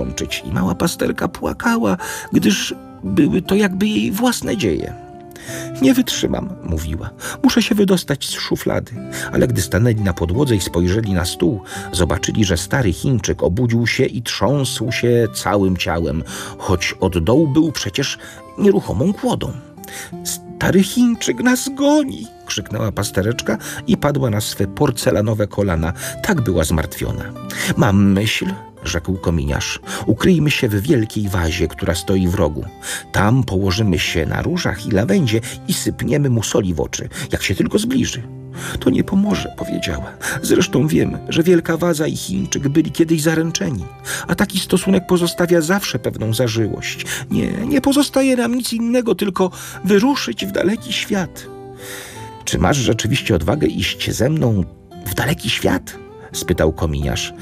rozłączyć i mała pasterka płakała, gdyż były to jakby jej własne dzieje. Nie wytrzymam, mówiła. Muszę się wydostać z szuflady. Ale gdy stanęli na podłodze i spojrzeli na stół, zobaczyli, że stary Chińczyk obudził się i trząsł się całym ciałem, choć od dołu był przecież nieruchomą kłodą. Stary Chińczyk nas goni! Krzyknęła pastereczka i padła na swe porcelanowe kolana. Tak była zmartwiona. Mam myśl, rzekł kominiarz. Ukryjmy się w wielkiej wazie, która stoi w rogu. Tam położymy się na różach i lawendzie i sypniemy mu soli w oczy, jak się tylko zbliży. To nie pomoże, powiedziała. Zresztą wiem, że wielka waza i Chińczyk byli kiedyś zaręczeni, a taki stosunek pozostawia zawsze pewną zażyłość. Nie pozostaje nam nic innego, tylko wyruszyć w daleki świat. Czy masz rzeczywiście odwagę iść ze mną w daleki świat? Spytał kominiarz.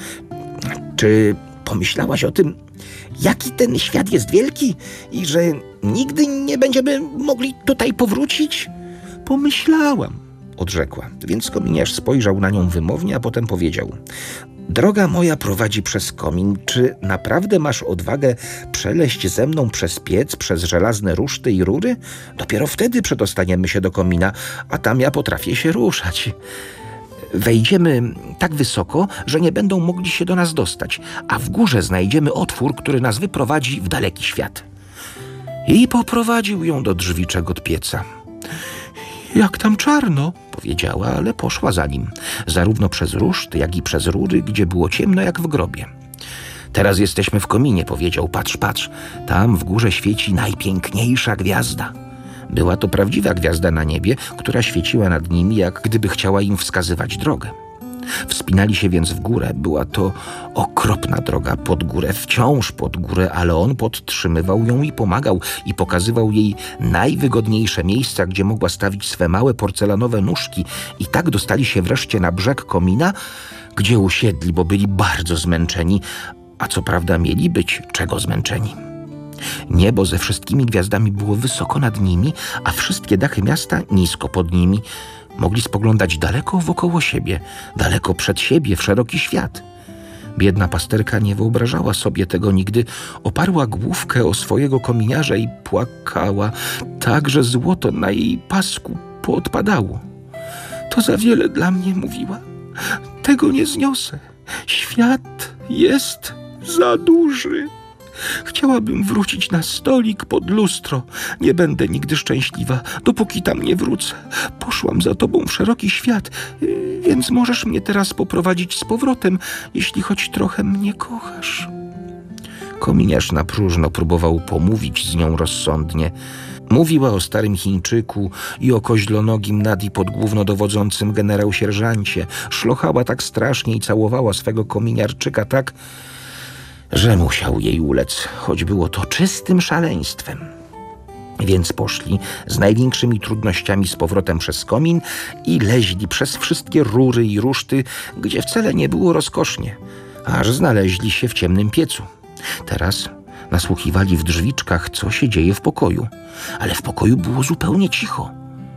Czy pomyślałaś o tym, jaki ten świat jest wielki i że nigdy nie będziemy mogli tutaj powrócić? Pomyślałam, odrzekła. Więc kominiarz spojrzał na nią wymownie, a potem powiedział: droga moja prowadzi przez komin. Czy naprawdę masz odwagę przeleść ze mną przez piec, przez żelazne ruszty i rury? Dopiero wtedy przedostaniemy się do komina, a tam ja potrafię się ruszać. Wejdziemy tak wysoko, że nie będą mogli się do nas dostać, a w górze znajdziemy otwór, który nas wyprowadzi w daleki świat. I poprowadził ją do drzwiczek od pieca. Jak tam czarno, powiedziała, ale poszła za nim, zarówno przez ruszty, jak i przez rury, gdzie było ciemno jak w grobie. Teraz jesteśmy w kominie, powiedział. Patrz, tam w górze świeci najpiękniejsza gwiazda. Była to prawdziwa gwiazda na niebie, która świeciła nad nimi, jak gdyby chciała im wskazywać drogę. Wspinali się więc w górę. Była to okropna droga pod górę, wciąż pod górę, ale on podtrzymywał ją i pomagał i pokazywał jej najwygodniejsze miejsca, gdzie mogła stawić swe małe porcelanowe nóżki. I tak dostali się wreszcie na brzeg komina, gdzie usiedli, bo byli bardzo zmęczeni, a co prawda mieli być czego zmęczeni. Niebo ze wszystkimi gwiazdami było wysoko nad nimi, a wszystkie dachy miasta nisko pod nimi. Mogli spoglądać daleko wokoło siebie, daleko przed siebie w szeroki świat. Biedna pasterka nie wyobrażała sobie tego nigdy. Oparła główkę o swojego kominiarza i płakała, tak że złoto na jej pasku poodpadało. To za wiele dla mnie, mówiła. Tego nie zniosę. Świat jest za duży. Chciałabym wrócić na stolik pod lustro. Nie będę nigdy szczęśliwa, dopóki tam nie wrócę. Poszłam za tobą w szeroki świat, więc możesz mnie teraz poprowadzić z powrotem, jeśli choć trochę mnie kochasz. Kominiarz na próżno próbował pomówić z nią rozsądnie. Mówiła o starym Chińczyku i o koźlonogim Nadi podgłównodowodzącym generał-sierżancie. Szlochała tak strasznie i całowała swego kominiarczyka tak, że musiał jej ulec, choć było to czystym szaleństwem. Więc poszli z największymi trudnościami z powrotem przez komin i leźli przez wszystkie rury i ruszty, gdzie wcale nie było rozkosznie, aż znaleźli się w ciemnym piecu. Teraz nasłuchiwali w drzwiczkach, co się dzieje w pokoju, ale w pokoju było zupełnie cicho.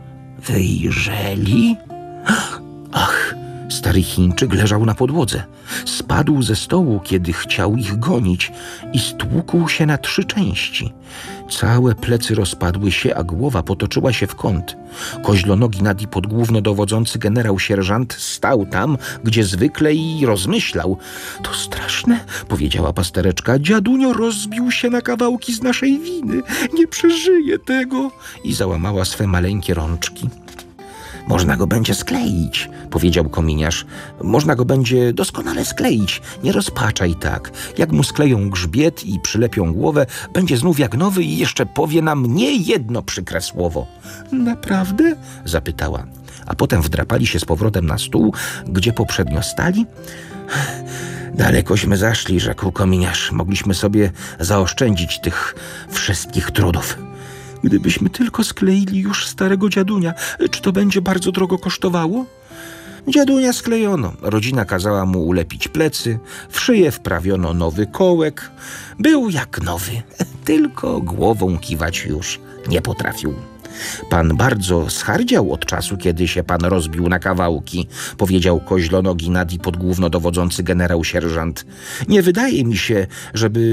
Wyjrzeli? Ach! Stary Chińczyk leżał na podłodze. Spadł ze stołu, kiedy chciał ich gonić i stłukł się na 3 części. Całe plecy rozpadły się, a głowa potoczyła się w kąt. Koźlonogi Nadi podgłównodowodzący generał-sierżant stał tam, gdzie zwykle i rozmyślał. To straszne, powiedziała pastereczka. Dziadunio rozbił się na kawałki z naszej winy. Nie przeżyje tego. I załamała swe maleńkie rączki. Można go będzie skleić, powiedział kominiarz. Można go będzie doskonale skleić. Nie rozpaczaj tak. Jak mu skleją grzbiet i przylepią głowę, będzie znów jak nowy i jeszcze powie nam nie jedno przykre słowo. Naprawdę? Zapytała. A potem wdrapali się z powrotem na stół, gdzie poprzednio stali. Dalekośmy zaszli, rzekł kominiarz. Mogliśmy sobie zaoszczędzić tych wszystkich trudów. Gdybyśmy tylko skleili już starego dziadunia, czy to będzie bardzo drogo kosztowało? Dziadunia sklejono. Rodzina kazała mu ulepić plecy, w szyję wprawiono nowy kołek. Był jak nowy, tylko głową kiwać już nie potrafił. Pan bardzo schardział od czasu, kiedy się pan rozbił na kawałki, powiedział koźlonogi Nadi podgłównodowodzący generał-sierżant. Nie wydaje mi się, żeby